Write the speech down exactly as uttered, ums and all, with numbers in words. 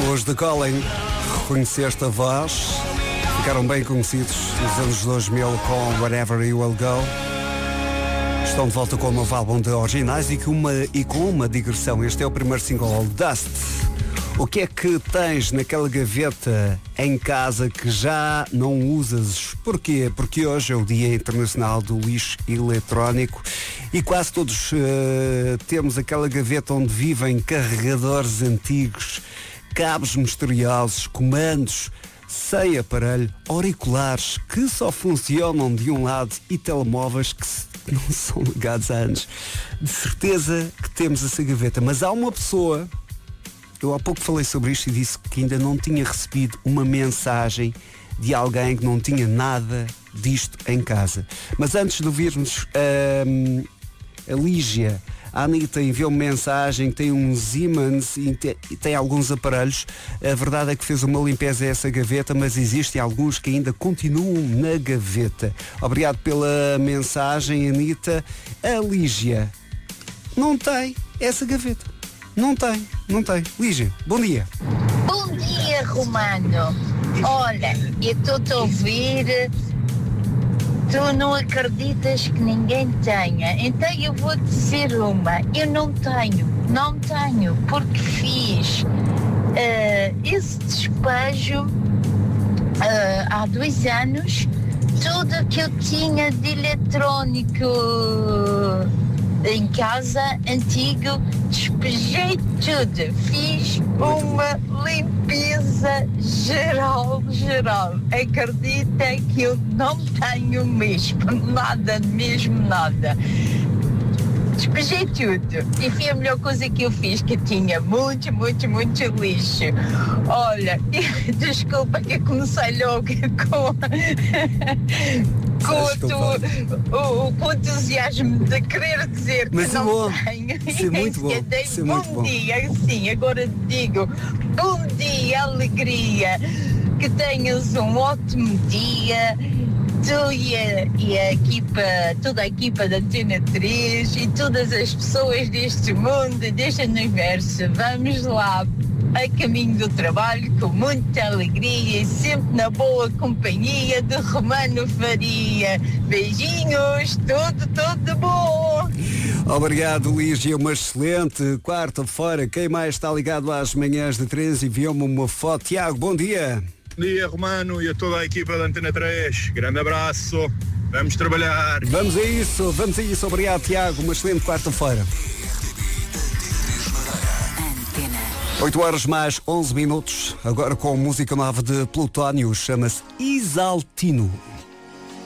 Os The Calling, reconheceste a voz, ficaram bem conhecidos nos anos dois mil com Wherever You Will Go. Estão de volta com um novo álbum de originais e com uma, e com uma digressão. Este é o primeiro single, Dust. O que é que tens naquela gaveta em casa que já não usas? Porquê? Porque hoje é o Dia Internacional do Lixo Eletrónico e quase todos uh, temos aquela gaveta onde vivem carregadores antigos, cabos misteriosos, comandos sem aparelho, auriculares que só funcionam de um lado e telemóveis que não são ligados há anos. De certeza que temos essa gaveta, mas há uma pessoa... Eu há pouco falei sobre isto e disse que ainda não tinha recebido uma mensagem de alguém que não tinha nada disto em casa. Mas antes de ouvirmos hum, a Lígia, a Anitta enviou uma mensagem, tem uns ímãs e tem, tem alguns aparelhos. A verdade é que fez uma limpeza a essa gaveta, mas existem alguns que ainda continuam na gaveta. Obrigado pela mensagem, Anitta. A Lígia não tem essa gaveta. Não tem, não tem. Lígia, bom dia. Bom dia, Romano. Olha, eu estou-te a ouvir. Tu não acreditas que ninguém tenha. Então eu vou dizer uma. Eu não tenho, não tenho, porque fiz uh, esse despejo uh, há dois anos. Tudo que eu tinha de eletrónico em casa, antigo, despejei tudo, fiz uma limpeza geral, geral. Acredita que eu não tenho mesmo nada, mesmo nada. Despejei tudo e foi a melhor coisa que eu fiz, que tinha muito, muito, muito lixo. Olha, desculpa que eu comecei logo com, com, tu, o, com o entusiasmo de querer dizer mas que não bom. tenho. Isso é muito bom. Isso é bom muito bom. dia, sim, agora digo, bom dia, alegria, que tenhas um ótimo dia. Tu e a, e a equipa, toda a equipa da Antena três e todas as pessoas deste mundo, deste universo, vamos lá a caminho do trabalho com muita alegria e sempre na boa companhia de Romano Faria. Beijinhos, tudo, tudo bom! Obrigado, Lígia, uma excelente quarta-feira. Quem mais está ligado às manhãs de três enviou-me uma foto. Tiago, bom dia! Bom dia, Romano, e a toda a equipa da Antena três. Grande abraço. Vamos trabalhar. Vamos a isso, vamos a isso. Obrigado, Tiago. Uma excelente quarta-feira. oito horas mais onze minutos. Agora com música nova de Plutónio. Chama-se Isaltino.